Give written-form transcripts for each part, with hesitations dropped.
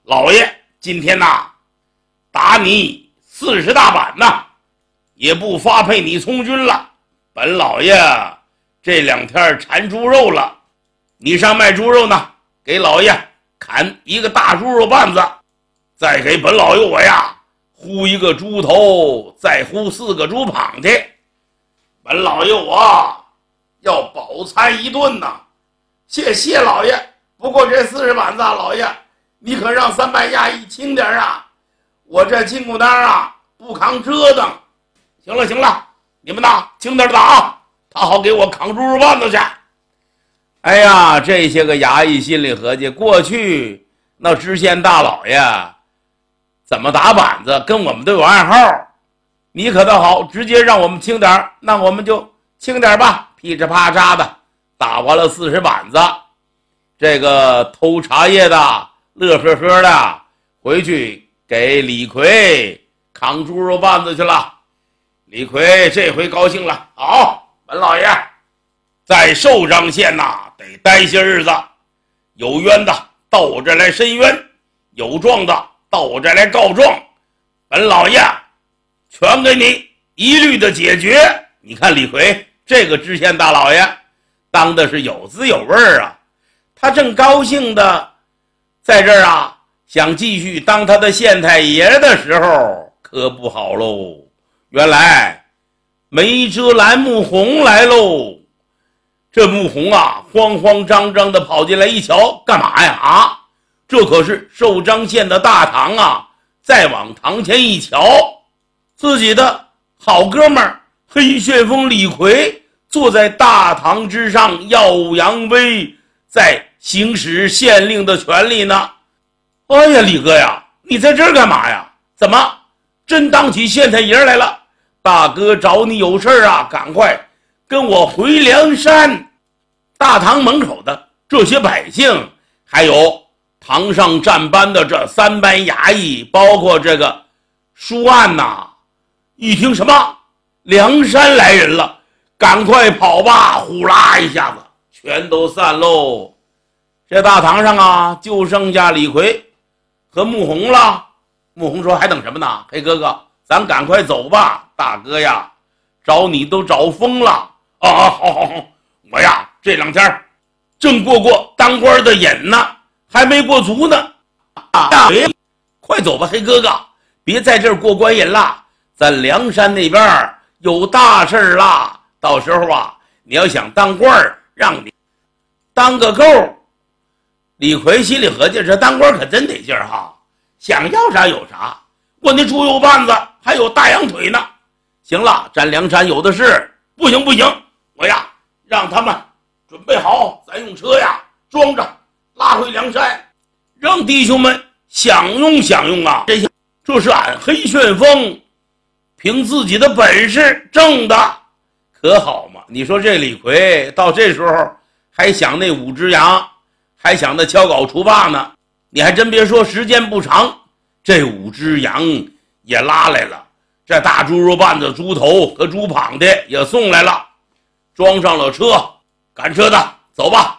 老爷今天呐，打你40大板呐，也不发配你从军了。本老爷这2天馋猪肉了，你上卖猪肉呢，给老爷砍一个大猪肉棒子，再给本老爷我呀烀一个猪头，再烀4个猪膀子。本老爷我要饱餐一顿呐。谢老爷，不过这40板子老爷你可让3班衙役轻点啊，我这筋骨当啊不扛折腾。行了，你们呐轻点打，他好给我扛猪肉棒子去。哎呀，这些个衙役心里合计，过去那知县大老爷怎么打板子跟我们都有暗号，你可倒好，直接让我们轻点，那我们就轻点吧。噼里啪嚓的打完了40板子，这个偷茶叶的乐呵呵的回去给李逵扛猪肉棒子去了。李逵这回高兴了，好，本老爷在寿张县得待些日子，有冤的到我这来申冤，有状的到我这来告状，本老爷全给你一律的解决。你看李逵这个知县大老爷当的是有滋有味啊，他正高兴的在这儿想继续当他的县太爷的时候，可不好喽。原来梅遮拦穆弘来喽。这穆弘慌慌张张的跑进来一瞧，干嘛呀？这可是寿张县的大堂啊！再往堂前一瞧，自己的好哥们儿黑旋风李逵坐在大堂之上耀武扬威，在行使县令的权利呢。哎呀，李哥呀，你在这儿干嘛呀？怎么真当起县太爷来了？大哥找你有事赶快跟我回梁山。大堂门口的这些百姓，还有堂上站班的这3班衙役，包括这个书案一听什么梁山来人了，赶快跑吧，呼啦一下子全都散喽。这大堂上就剩下李逵和穆弘了。穆弘说，还等什么呢？黑哥哥，咱赶快走吧。大哥呀，找你都找疯了好，我呀这2天正过当官的瘾呢，还没过足呢。快走吧，黑哥哥，别在这儿过官瘾了，咱梁山那边有大事了，到时候你要想当官，让你当个够。李逵心里合计，这当官可真得劲儿想要啥有啥，我那猪肉棒子还有大羊腿呢。行了，咱梁山有的是。不行，我呀让他们准备好，咱用车装着拉回梁山，让弟兄们享用这是俺黑旋风凭自己的本事挣的，可好嘛？你说这李逵到这时候还想那5只羊，还想那敲镐除霸呢。你还真别说，时间不长，这5只羊也拉来了，这大猪肉棒子、猪头和猪膀子也送来了，装上了车，赶车的走吧。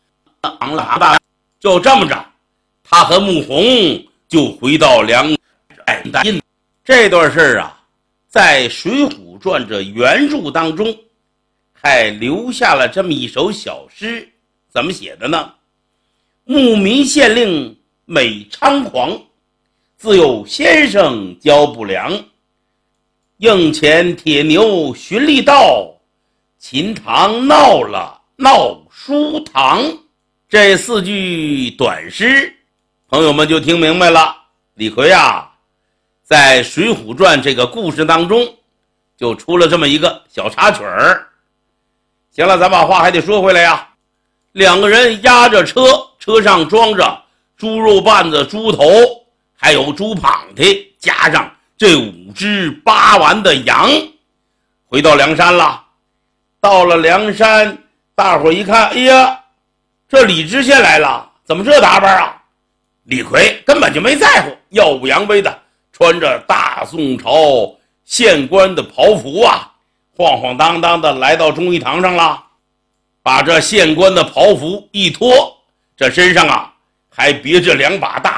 就这么着，他和穆弘就回到梁山。这段事在《水浒传》这原著当中还留下了这么一首小诗，怎么写的呢？牧民县令美猖狂，自有先生教不良。应前铁牛寻力道，秦堂闹了闹书堂。这4句短诗，朋友们就听明白了。李逵在《水浒传》这个故事当中就出了这么一个小插曲儿。行了，咱把话还得说回来2个人押着车，车上装着猪肉棒子、猪头还有猪膀子，加上这5只扒完的羊，回到梁山了。到了梁山，大伙一看，哎呀，这李知县来了，怎么这打扮李逵根本就没在乎，耀武扬威的穿着大宋朝县官的袍服晃晃荡荡的来到忠义堂上了，把这县官的袍服一脱，这身上还别着2把大